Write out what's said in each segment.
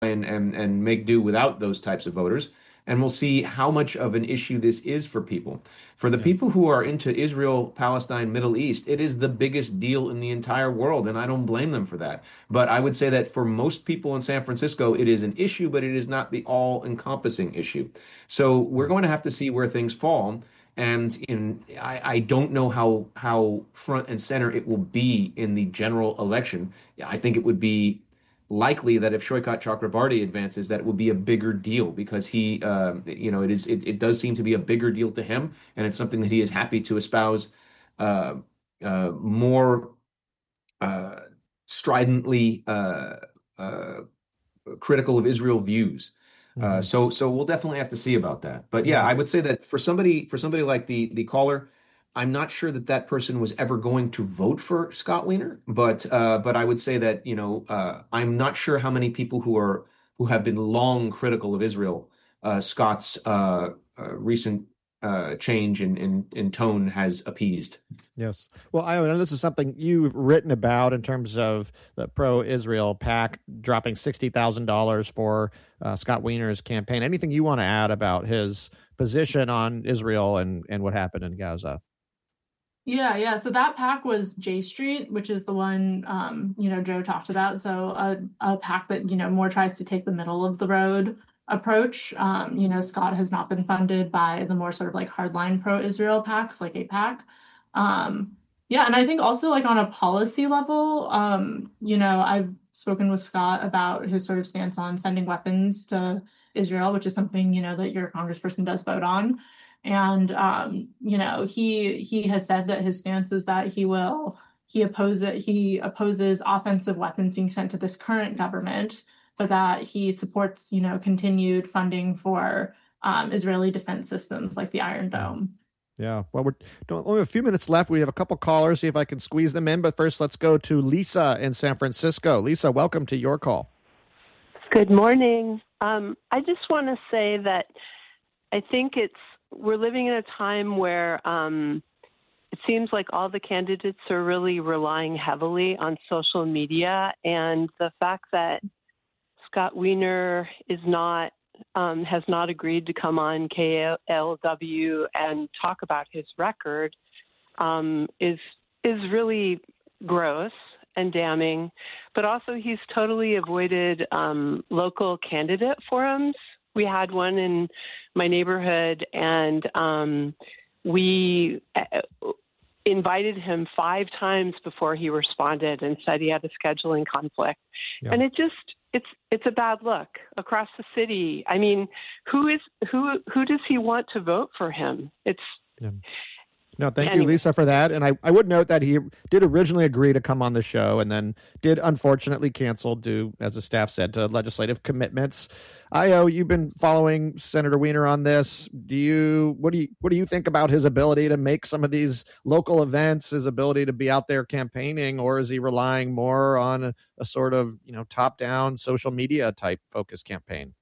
and make do without those types of voters. And we'll see how much of an issue this is for people. For the Yeah. people who are into Israel, Palestine, Middle East, it is the biggest deal in the entire world, and I don't blame them for that. But I would say that for most people in San Francisco, it is an issue, but it is not the all-encompassing issue. So we're Right. going to have to see where things fall. And I don't know how front and center it will be in the general election. I think it would be likely that if Shoykat Chakrabarty advances, that it will be a bigger deal because it does seem to be a bigger deal to him, and it's something that he is happy to espouse uh, more uh, stridently uh, critical of Israel views. Hmm. So we'll definitely have to see about that. But yeah, Yeah. I would say that for somebody like the caller, I'm not sure that that person was ever going to vote for Scott Wiener, but I would say that I'm not sure how many people who have been long critical of Israel, Scott's recent change in tone has appeased. Yes. Well, I know this is something you've written about in terms of the pro-Israel PAC dropping $60,000 for Scott Wiener's campaign. Anything you want to add about his position on Israel and what happened in Gaza? Yeah, yeah. So that pack was J Street, which is the one Joe talked about. So a pack that more tries to take the middle of the road approach. Scott has not been funded by the more sort of like hardline pro-Israel packs like AIPAC. Yeah, and I think also like on a policy level, I've spoken with Scott about his sort of stance on sending weapons to Israel, which is something that your congressperson does vote on. And he has said that his stance is that he opposes offensive weapons being sent to this current government, but that he supports continued funding for Israeli defense systems like the Iron Dome. Yeah. Well, we're only a few minutes left. We have a couple callers. See if I can squeeze them in. But first, let's go to Lisa in San Francisco. Lisa, welcome to your call. Good morning. I just want to say that I think we're living in a time where it seems like all the candidates are really relying heavily on social media, and the fact that Scott Wiener has not agreed to come on KLW and talk about his record is really gross and damning. But also, he's totally avoided local candidate forums. We had one in my neighborhood, and we invited him 5 times before he responded and said he had a scheduling conflict. Yeah. And it's a bad look across the city. I mean, who does he want to vote for him? Yeah. No, thank you, Lisa, for that. And I would note that he did originally agree to come on the show and then did unfortunately cancel due, as the staff said, to legislative commitments. Io, you've been following Senator Wiener on this. What do you think about his ability to make some of these local events, his ability to be out there campaigning, or is he relying more on a sort of, top-down social media type focus campaign?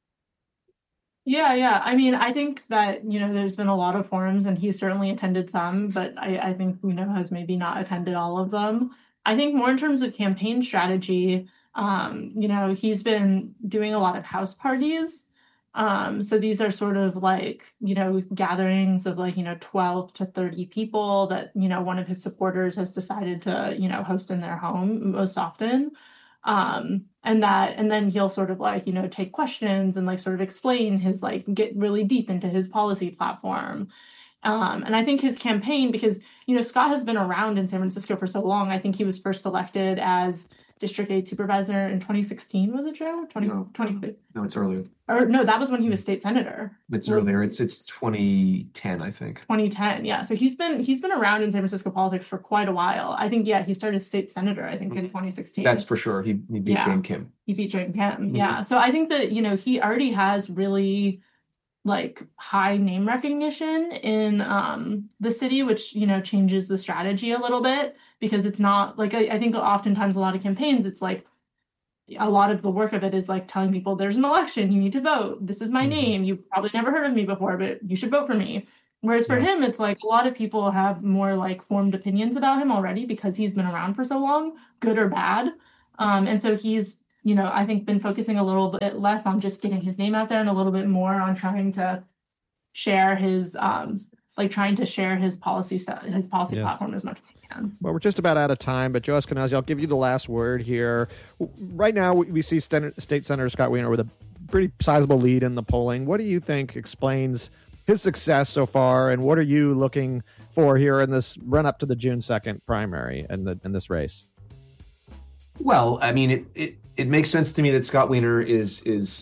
Yeah. I mean, I think that, there's been a lot of forums and he certainly attended some, but I think, has maybe not attended all of them. I think more in terms of campaign strategy, he's been doing a lot of house parties. So these are sort of like, gatherings of like, 12 to 30 people that, one of his supporters has decided to, host in their home most often. And then he'll sort of like, take questions and like sort of explain his like get really deep into his policy platform. And I think his campaign, because, Scott has been around in San Francisco for so long. I think he was first elected as District 8 supervisor in 2016, was it, Joe? 2020. No, it's earlier. Or no, that was when he was state senator. It's earlier. It's 2010, I think. 2010, yeah. So he's been around in San Francisco politics for quite a while. I think, he started as state senator, I think, in 2016. That's for sure. He beat Jane Kim. He beat Jane Kim, yeah. So I think that, he already has really like high name recognition in the city, which, changes the strategy a little bit, because it's not like, I think oftentimes a lot of campaigns, it's like, a lot of the work of it is like telling people there's an election, you need to vote. This is my name. You probably never heard of me before, but you should vote for me. Whereas for him, it's like a lot of people have more like formed opinions about him already because he's been around for so long, good or bad. And so he's I think been focusing a little bit less on just getting his name out there and a little bit more on trying to share his policy stuff, his policy platform as much as he can. Well, we're just about out of time, but Joe Eskenazi, I'll give you the last word here. Right now, we see State Senator Scott Wiener with a pretty sizable lead in the polling. What do you think explains his success so far, and what are you looking for here in this run up to the June 2nd primary and in this race? Well, I mean, it makes sense to me that Scott Wiener is,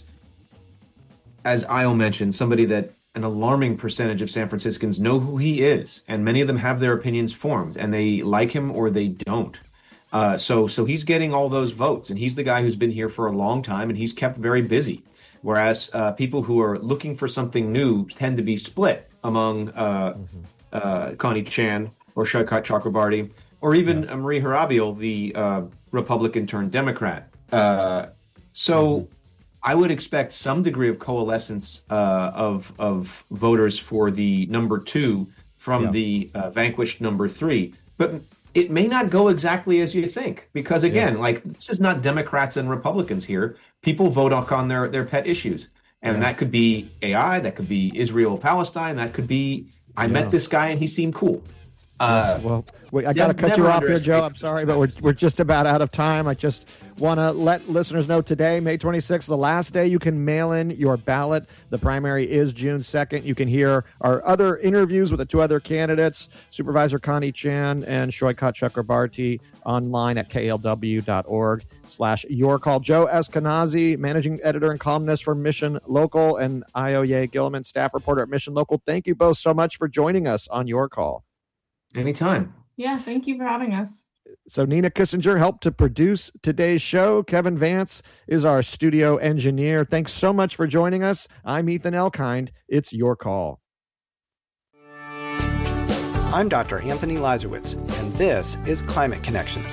as Io mentioned, somebody that an alarming percentage of San Franciscans know who he is, and many of them have their opinions formed, and they like him or they don't. So he's getting all those votes, and he's the guy who's been here for a long time, and he's kept very busy. Whereas people who are looking for something new tend to be split among Connie Chan or Shoykat Chakrabarti, or even Marie Harabial, the Republican turned Democrat. I would expect some degree of coalescence of voters for the number 2 from the vanquished number 3. But it may not go exactly as you think, because again, this is not Democrats and Republicans here. People vote on their pet issues. And that could be AI, that could be Israel-Palestine, that could be, I met this guy and he seemed cool. Well, I got to cut you off here, Joe. I'm sorry, but we're just about out of time. I just want to let listeners know today, May 26th, the last day you can mail in your ballot. The primary is June 2nd. You can hear our other interviews with the 2 other candidates, Supervisor Connie Chan and Shoykat Chakrabarti, online at klw.org/yourcall. Joe Eskenazi, managing editor and columnist for Mission Local, and Io Gilman, staff reporter at Mission Local. Thank you both so much for joining us on Your Call. Anytime. Yeah, thank you for having us. So Nina Kissinger helped to produce today's show. Kevin Vance is our studio engineer. Thanks so much for joining us. I'm Ethan Elkind. It's Your Call. I'm Dr. Anthony Lazarowitz, and this is Climate Connections.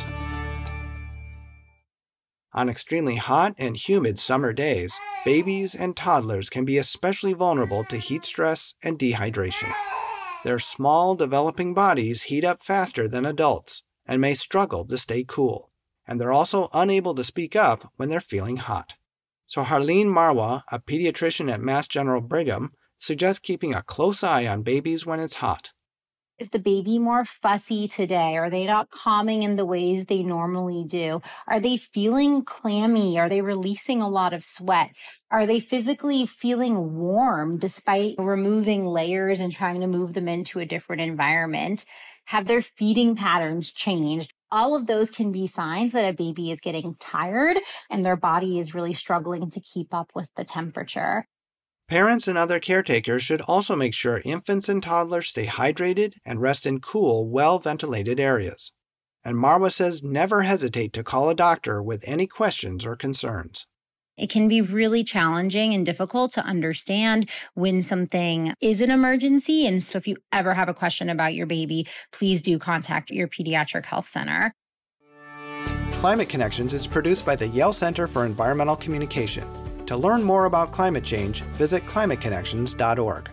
On extremely hot and humid summer days, babies and toddlers can be especially vulnerable to heat stress and dehydration. Their small, developing bodies heat up faster than adults and may struggle to stay cool, and they're also unable to speak up when they're feeling hot. So Harleen Marwa, a pediatrician at Mass General Brigham, suggests keeping a close eye on babies when it's hot. Is the baby more fussy today? Are they not calming in the ways they normally do? Are they feeling clammy? Are they releasing a lot of sweat? Are they physically feeling warm despite removing layers and trying to move them into a different environment? Have their feeding patterns changed? All of those can be signs that a baby is getting tired and their body is really struggling to keep up with the temperature. Parents and other caretakers should also make sure infants and toddlers stay hydrated and rest in cool, well-ventilated areas. And Marwa says never hesitate to call a doctor with any questions or concerns. It can be really challenging and difficult to understand when something is an emergency. And so if you ever have a question about your baby, please do contact your pediatric health center. Climate Connections is produced by the Yale Center for Environmental Communication. To learn more about climate change, visit climateconnections.org.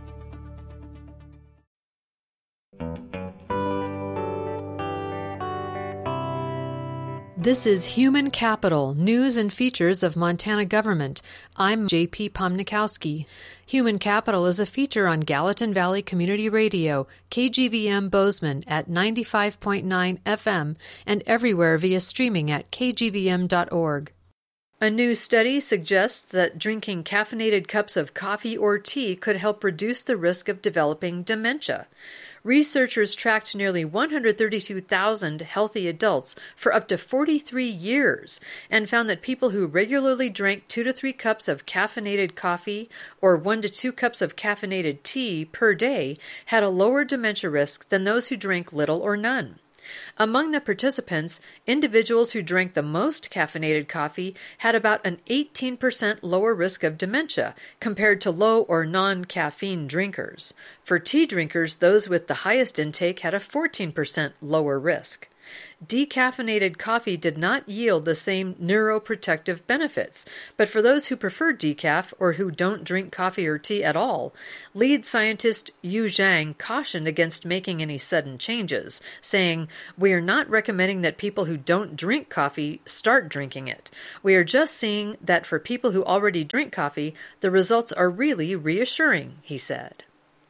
This is Human Capital, News and Features of Montana Government. I'm J.P. Pomnikowski. Human Capital is a feature on Gallatin Valley Community Radio, KGVM Bozeman at 95.9 FM, and everywhere via streaming at kgvm.org. A new study suggests that drinking caffeinated cups of coffee or tea could help reduce the risk of developing dementia. Researchers tracked nearly 132,000 healthy adults for up to 43 years and found that people who regularly drank 2 to 3 cups of caffeinated coffee or 1 to 2 cups of caffeinated tea per day had a lower dementia risk than those who drank little or none. Among the participants, individuals who drank the most caffeinated coffee had about an 18% lower risk of dementia compared to low or non-caffeine drinkers. For tea drinkers, those with the highest intake had a 14% lower risk. decaffeinated coffee did not yield the same neuroprotective benefits, but for those who prefer decaf or who don't drink coffee or tea at all, lead scientist Yu Zhang cautioned against making any sudden changes, saying, "We are not recommending that people who don't drink coffee start drinking it. We are just seeing that for people who already drink coffee, the results are really reassuring," he said.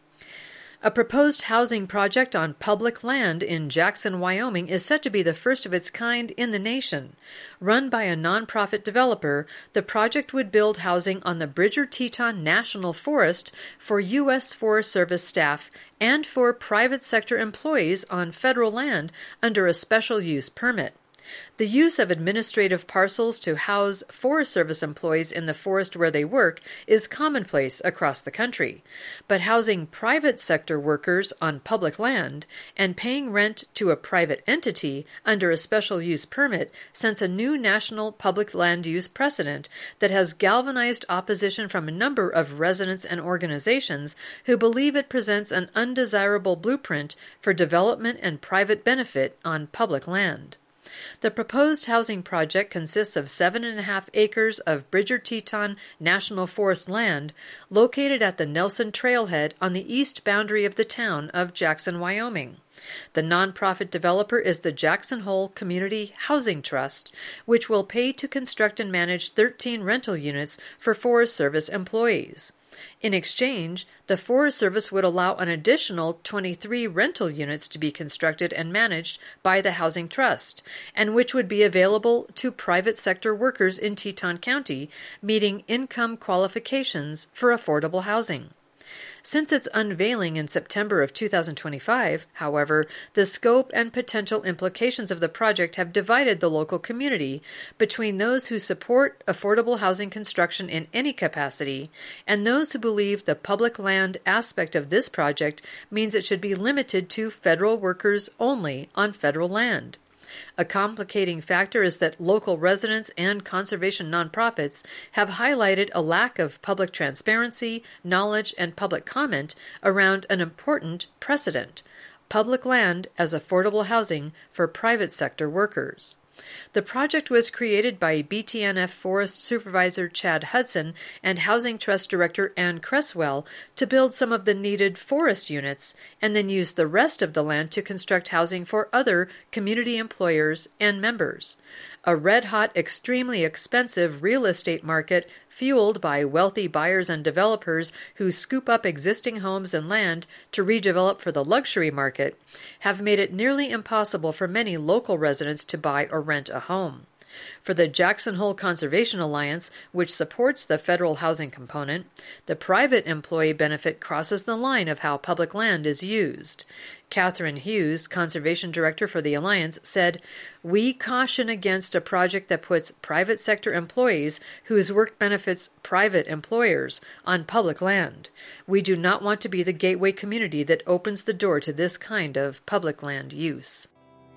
A proposed housing project on public land in Jackson, Wyoming is set to be the first of its kind in the nation. Run by a nonprofit developer, the project would build housing on the Bridger-Teton National Forest for U.S. Forest Service staff and for private sector employees on federal land under a special use permit. The use of administrative parcels to house Forest Service employees in the forest where they work is commonplace across the country, but housing private sector workers on public land and paying rent to a private entity under a special use permit sets a new national public land use precedent that has galvanized opposition from a number of residents and organizations who believe it presents an undesirable blueprint for development and private benefit on public land. The proposed housing project consists of 7.5 acres of Bridger-Teton National Forest land located at the Nelson Trailhead on the east boundary of the town of Jackson, Wyoming. The nonprofit developer is the Jackson Hole Community Housing Trust, which will pay to construct and manage 13 rental units for Forest Service employees. In exchange, the Forest Service would allow an additional 23 rental units to be constructed and managed by the Housing Trust, and which would be available to private sector workers in Teton County meeting income qualifications for affordable housing. Since its unveiling in September of 2025, however, the scope and potential implications of the project have divided the local community between those who support affordable housing construction in any capacity and those who believe the public land aspect of this project means it should be limited to federal workers only on federal land. A complicating factor is that local residents and conservation nonprofits have highlighted a lack of public transparency, knowledge, and public comment around an important precedent: public land as affordable housing for private sector workers. The project was created by BTNF Forest Supervisor Chad Hudson and Housing Trust Director Ann Cresswell to build some of the needed forest units and then use the rest of the land to construct housing for other community employers and members. A red-hot, extremely expensive real estate market fueled by wealthy buyers and developers who scoop up existing homes and land to redevelop for the luxury market have made it nearly impossible for many local residents to buy or rent a home. For the Jackson Hole Conservation Alliance, which supports the federal housing component, the private employee benefit crosses the line of how public land is used. Catherine Hughes, Conservation Director for the Alliance, said, "We caution against a project that puts private sector employees whose work benefits private employers on public land. We do not want to be the gateway community that opens the door to this kind of public land use."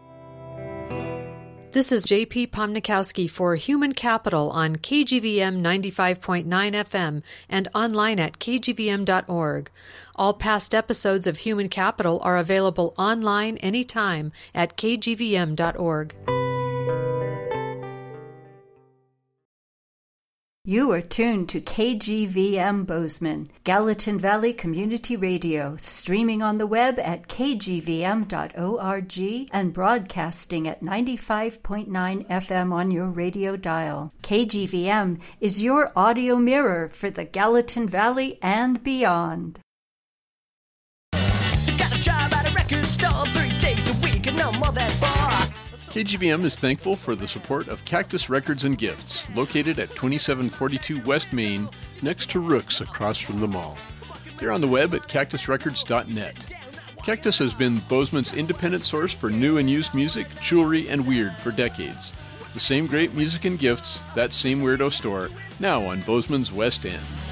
This is J.P. Pomnikowski for Human Capital on KGVM 95.9 FM and online at kgvm.org. All past episodes of Human Capital are available online anytime at kgvm.org. You are tuned to KGVM Bozeman, Gallatin Valley Community Radio, streaming on the web at kgvm.org and broadcasting at 95.9 FM on your radio dial. KGVM is your audio mirror for the Gallatin Valley and beyond. Got a job at a record store 3 days a week and no more than 4. KGVM is thankful for the support of Cactus Records and Gifts, located at 2742 West Main, next to Rook's across from the mall. They're on the web at cactusrecords.net. Cactus has been Bozeman's independent source for new and used music, jewelry, and weird for decades. The same great music and gifts, that same weirdo store, now on Bozeman's West End.